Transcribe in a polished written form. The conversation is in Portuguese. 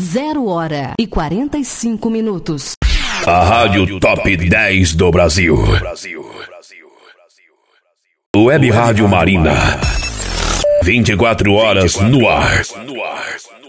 0h45. A Rádio Top 10 do Brasil. Web Rádio Marina. 24 horas no ar.